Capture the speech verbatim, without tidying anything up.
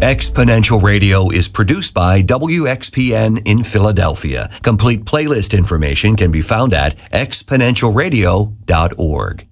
Exponential Radio is produced by W X P N in Philadelphia. Complete playlist information can be found at exponential radio dot org.